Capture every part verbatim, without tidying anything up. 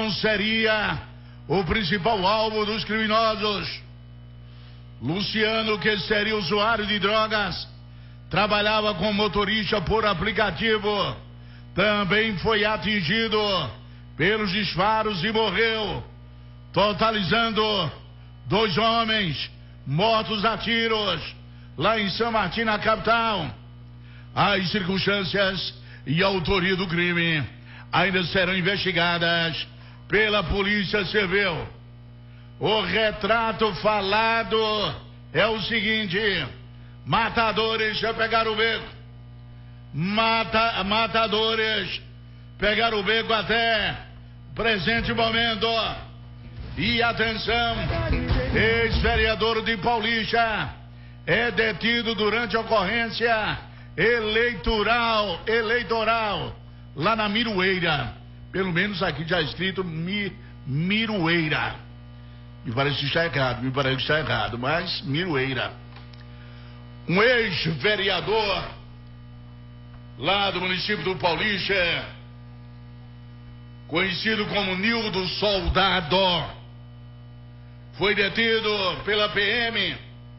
seria o principal alvo dos criminosos. Luciano, que seria usuário de drogas, trabalhava como motorista por aplicativo, também foi atingido pelos disparos e morreu, totalizando dois homens mortos a tiros lá em São Martim, na capital. As circunstâncias e a autoria do crime ainda serão investigadas pela Polícia Civil. O retrato falado é o seguinte: matadores já pegaram o beco. Mata, matadores pegaram o beco até o presente momento. E atenção, ex-vereador de Paulista é detido durante a ocorrência eleitoral, eleitoral lá na Miroeira. Pelo menos aqui já escrito Mi, Miroeira. Me parece que está errado, me parece que está errado, mas Miroeira. Um ex-vereador lá do município do Paulista, conhecido como Nildo Soldado, foi detido pela P M,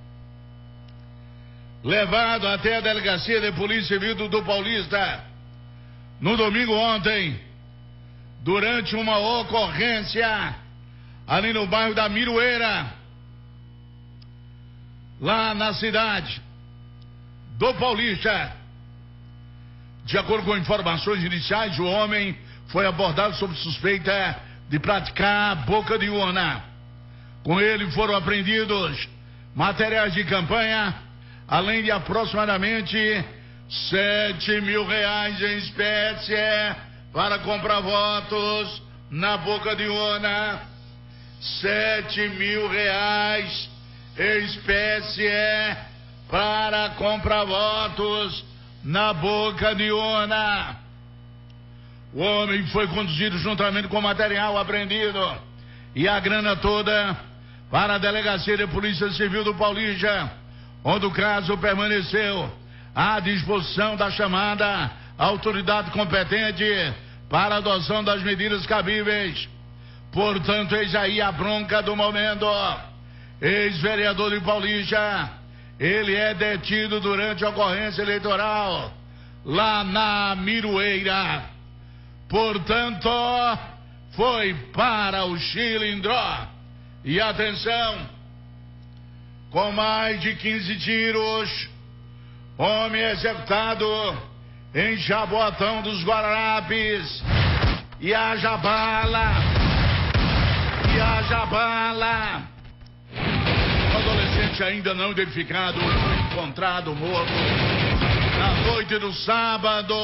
levado até a delegacia de Polícia Civil do Paulista no domingo ontem, durante uma ocorrência ali no bairro da Miroeira, lá na cidade do Paulista. De acordo com informações iniciais, o homem foi abordado sob suspeita de praticar boca de urna. Com ele foram apreendidos materiais de campanha, além de aproximadamente sete mil reais em espécie para comprar votos na boca de urna. Sete mil reais em espécie para comprar votos na boca de urna. O homem foi conduzido juntamente com o material apreendido e a grana toda para a delegacia de Polícia Civil do Paulista, onde o caso permaneceu à disposição da chamada autoridade competente para a adoção das medidas cabíveis. Portanto, eis aí a bronca do momento. Ex-vereador de Paulista, ele é detido durante a ocorrência eleitoral lá na Miroeira. Portanto, foi para o Chilindró. E atenção, com mais de quinze tiros, homem executado em Jaboatão dos Guararapes. E haja bala, e haja bala. O adolescente ainda não identificado foi encontrado morto na noite do sábado,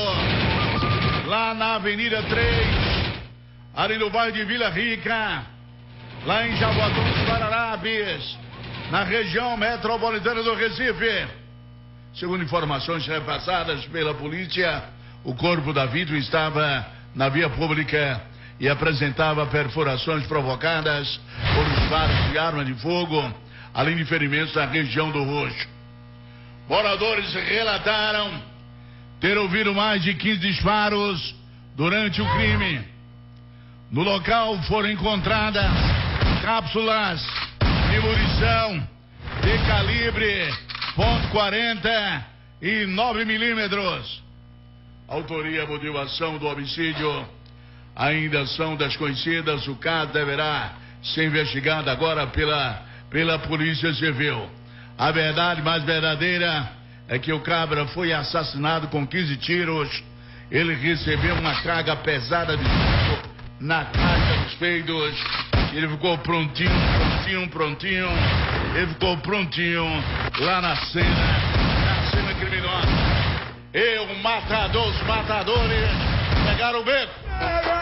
lá na Avenida três, ali no bairro de Vila Rica, lá em Jaboatão dos Guararapes, na região metropolitana do Recife. Segundo informações repassadas pela polícia, o corpo da vítima estava na via pública e apresentava perfurações provocadas por disparos de arma de fogo, além de ferimentos na região do rosto. Moradores relataram ter ouvido mais de quinze disparos durante o crime. No local foram encontradas cápsulas de munição de calibre ponto quarenta e nove milímetros. Autoria e motivação do homicídio ainda são desconhecidas. O caso deverá ser investigado agora pela, pela Polícia Civil. A verdade mais verdadeira é que o cabra foi assassinado com quinze tiros. Ele recebeu uma carga pesada de tiro na caixa dos peitos. Ele ficou prontinho, prontinho, prontinho. Ele ficou prontinho lá na cena, na cena criminosa. E o matador, os matadores pegaram o beco.